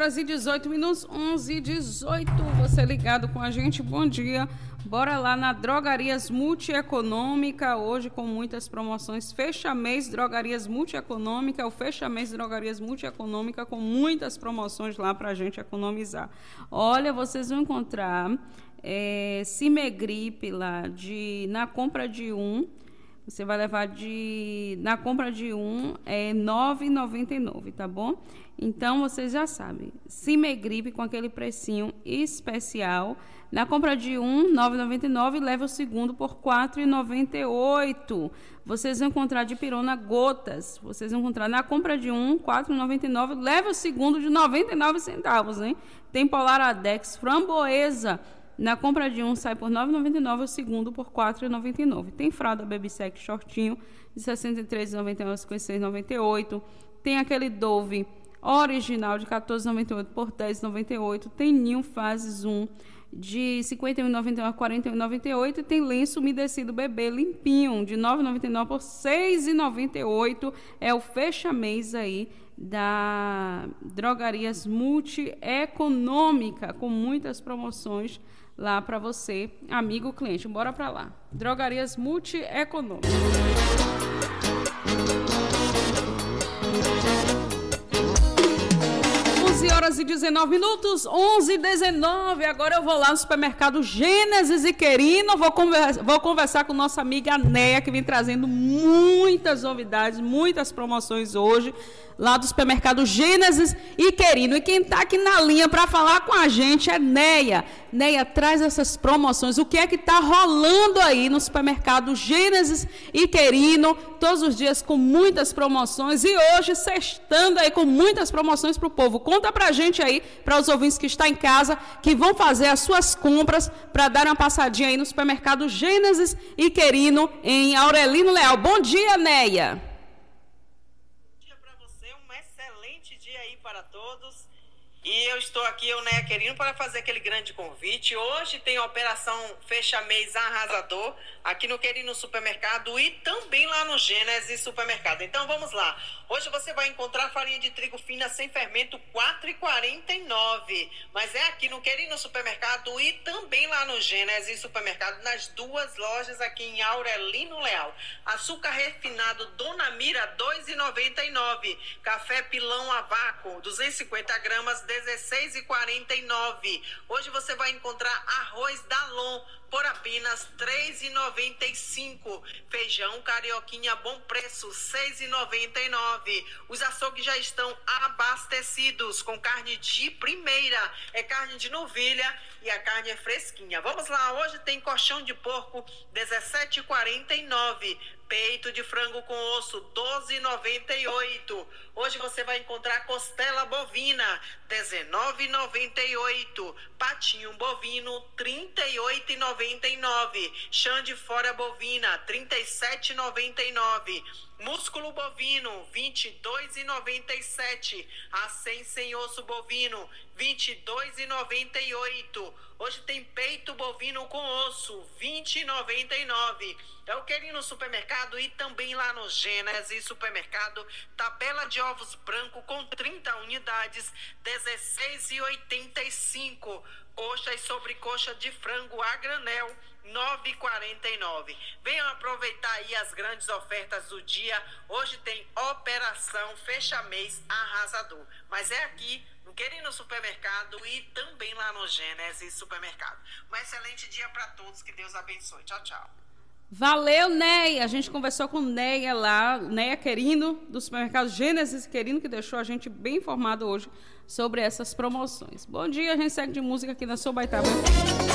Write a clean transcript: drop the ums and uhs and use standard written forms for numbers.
horas e 18 minutos, 11h18. Você ligado com a gente, bom dia. Bora lá na Drogarias Multieconômica, hoje com muitas promoções. Fecha mês Drogarias Multieconômica, o fecha mês Drogarias Multieconômica com muitas promoções lá pra gente economizar. Olha, vocês vão encontrar Cimegripe lá, na compra de um. Você vai levar na compra de um R$ 9,99, tá bom? Então, vocês já sabem, Cimegripe com aquele precinho especial. Na compra de um, R$ 9,99, leva o segundo por R$ 4,98. Vocês vão encontrar Dipirona gotas. Vocês vão encontrar na compra de um, R$ 4,99, leva o segundo de 99 centavos, hein? Tem Polaradex framboesa. Na compra de um, sai por R$ 9,99, o segundo por R$ 4,99. Tem fralda Babysec shortinho, de R$ 63,99 a R$ 56,98. Tem aquele Dove original, de R$ 14,98 por R$ 10,98. Tem Ninho Fases 1, de R$ 51,99 a R$ 41,98. E tem lenço umedecido bebê limpinho, de R$ 9,99 por R$ 6,98. É o fecha-mês aí da Drogarias Multieconômica, com muitas promoções lá para você, amigo cliente. Bora para lá. Drogarias Multieconômica. 11h19, 11h19. Agora eu vou lá no supermercado Gênesis e Querino. Vou conversar com nossa amiga Neia, que vem trazendo muitas novidades, muitas promoções hoje, lá do supermercado Gênesis e Querino. E quem está aqui na linha para falar com a gente é Neia. Neia, traz essas promoções. O que é que está rolando aí no supermercado Gênesis e Querino? Todos os dias com muitas promoções. E hoje, sextando aí com muitas promoções para o povo. Conta para a gente aí, para os ouvintes que estão em casa, que vão fazer as suas compras para dar uma passadinha aí no supermercado Gênesis e Querino, em Aurelino Leal. Bom dia, Neia. Para todos, e eu estou aqui, eu Neia Querino, para fazer aquele grande convite. Hoje tem a operação Fecha Mês Arrasador aqui no Querino Supermercado e também lá no Gênesis Supermercado. Então vamos lá. Hoje você vai encontrar farinha de trigo fina sem fermento R$ 4,49, mas é aqui no Querino Supermercado e também lá no Gênesis Supermercado, nas duas lojas aqui em Aurelino Leal. Açúcar refinado Dona Mira R$ 2,99. Café pilão a vácuo 250 gramas R$ 16,49. Hoje você vai encontrar arroz Dalon por apenas R$ 3,95. Feijão carioquinha bom preço R$ 6,99. Os açougues já estão abastecidos com carne de primeira. É carne de novilha e a carne é fresquinha. Vamos lá, hoje tem colchão de porco R$ 17,49. Peito de frango com osso, R$ 12,98. Hoje você vai encontrar costela bovina, R$ 19,98. Patinho bovino, R$ 38,99. Chã de fora bovina, R$ 37,99. Músculo bovino, R$ 22,97. Acém sem osso bovino, R$ 22,98. Hoje tem peito bovino com osso, R$ 20,99. É o Querino Supermercado e também lá no Gênesis Supermercado. Tabela de ovos branco com 30 unidades, R$ 16,85. Coxa e sobrecoxa de frango a granel, R$ 9,49. Venham aproveitar aí as grandes ofertas do dia. Hoje tem operação Fecha Mês Arrasador. Mas é aqui no Querino Supermercado e também lá no Gênesis Supermercado. Um excelente dia para todos. Que Deus abençoe. Tchau, tchau. Valeu, Neia. A gente conversou com Neia lá, Neia Querino, do supermercado Gênesis Querino, que deixou a gente bem informado hoje sobre essas promoções. Bom dia, a gente segue de música aqui na Sobaitaba.